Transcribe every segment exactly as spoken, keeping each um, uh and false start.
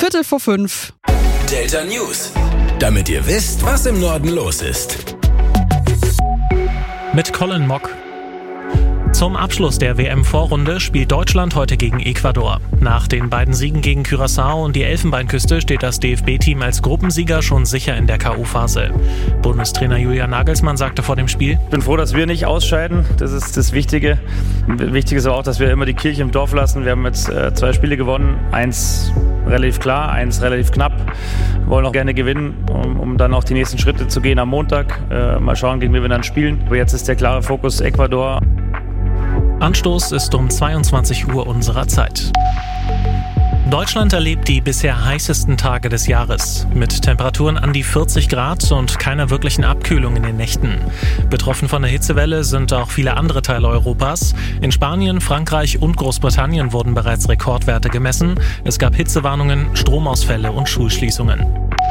Viertel vor fünf. Delta News. Damit ihr wisst, was im Norden los ist. Mit Colin Mock. Zum Abschluss der W M-Vorrunde spielt Deutschland heute gegen Ecuador. Nach den beiden Siegen gegen Curaçao und die Elfenbeinküste steht das D F B-Team als Gruppensieger schon sicher in der K O-Phase. Bundestrainer Julian Nagelsmann sagte vor dem Spiel: Ich bin froh, dass wir nicht ausscheiden. Das ist das Wichtige. Wichtig ist aber auch, dass wir immer die Kirche im Dorf lassen. Wir haben jetzt äh, zwei Spiele gewonnen. Eins relativ klar, eins relativ knapp. Wir wollen auch gerne gewinnen, um, um dann auch die nächsten Schritte zu gehen am Montag. Äh, mal schauen, gegen wen wir dann spielen. Aber jetzt ist der klare Fokus Ecuador. Anstoß ist um zweiundzwanzig Uhr unserer Zeit. Deutschland erlebt die bisher heißesten Tage des Jahres, mit Temperaturen an die vierzig Grad und keiner wirklichen Abkühlung in den Nächten. Betroffen von der Hitzewelle sind auch viele andere Teile Europas. In Spanien, Frankreich und Großbritannien wurden bereits Rekordwerte gemessen. Es gab Hitzewarnungen, Stromausfälle und Schulschließungen.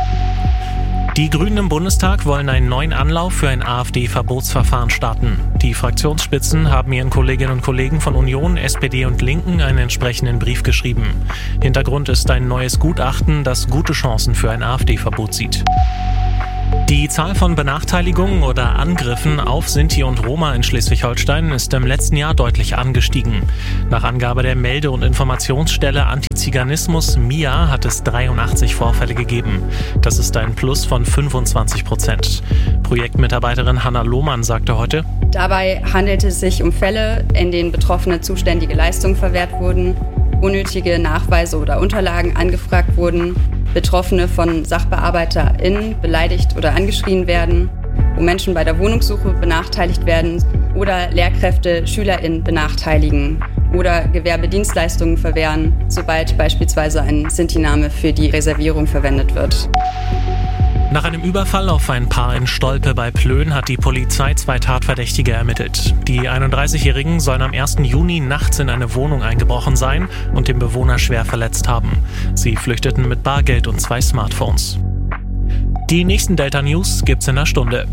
Die Grünen im Bundestag wollen einen neuen Anlauf für ein AfD-Verbotsverfahren starten. Die Fraktionsspitzen haben ihren Kolleginnen und Kollegen von Union, S P D und Linken einen entsprechenden Brief geschrieben. Hintergrund ist ein neues Gutachten, das gute Chancen für ein AfD-Verbot sieht. Die Zahl von Benachteiligungen oder Angriffen auf Sinti und Roma in Schleswig-Holstein ist im letzten Jahr deutlich angestiegen. Nach Angabe der Melde- und Informationsstelle Antiziganismus M I A hat es dreiundachtzig Vorfälle gegeben. Das ist ein Plus von fünfundzwanzig Prozent. Projektmitarbeiterin Hanna Lohmann sagte heute: Dabei handelt es sich um Fälle, in denen Betroffene zuständige Leistungen verwehrt wurden, unnötige Nachweise oder Unterlagen angefragt wurden, Betroffene von SachbearbeiterInnen beleidigt oder angeschrien werden, wo Menschen bei der Wohnungssuche benachteiligt werden oder Lehrkräfte SchülerInnen benachteiligen oder Gewerbedienstleistungen verwehren, sobald beispielsweise ein Sinti-Name für die Reservierung verwendet wird. Nach einem Überfall auf ein Paar in Stolpe bei Plön hat die Polizei zwei Tatverdächtige ermittelt. Die einunddreißigjährigen sollen am ersten Juni nachts in eine Wohnung eingebrochen sein und den Bewohner schwer verletzt haben. Sie flüchteten mit Bargeld und zwei Smartphones. Die nächsten Delta News gibt's in einer Stunde.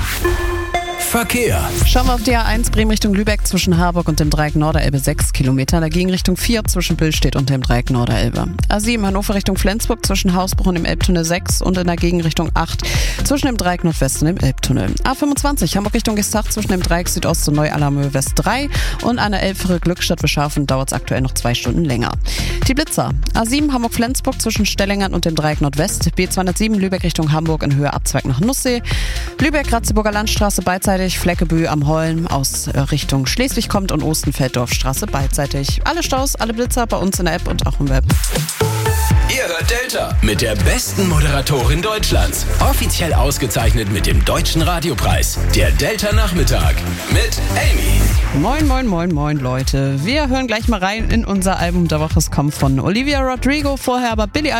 Verkehr. Schauen wir auf die A eins Bremen Richtung Lübeck zwischen Harburg und dem Dreieck Norderelbe sechs Kilometer. Dagegen Richtung vier zwischen Billstedt und dem Dreieck Norderelbe. A sieben Hannover Richtung Flensburg zwischen Hausbruch und dem Elbtunnel sechs und in der Gegenrichtung acht zwischen dem Dreieck Nordwest und dem Elbtunnel. A fünfundzwanzig Hamburg Richtung Gestach zwischen dem Dreieck Südost und Neu-Alamö West drei und an der Elbfirre Glückstadt für Schafen dauert es aktuell noch zwei Stunden länger. Die Blitzer. A sieben Hamburg-Flensburg zwischen Stellingern und dem Dreieck Nordwest. B zweihundertsieben Lübeck Richtung Hamburg in Höhe Abzweig nach Nussee. Lübeck-Ratzeburger Landstraße beidseitig. Fleckebü am Holm aus Richtung Schleswig kommt und Ostenfelddorfstraße beidseitig. Alle Staus, alle Blitzer bei uns in der App und auch im Web. Ihr hört Delta mit der besten Moderatorin Deutschlands. Offiziell ausgezeichnet mit dem Deutschen Radiopreis. Der Delta Nachmittag mit Amy. Moin, moin, moin, moin, Leute. Wir hören gleich mal rein in unser Album der Woche. Es kommt von Olivia Rodrigo, vorher aber Billie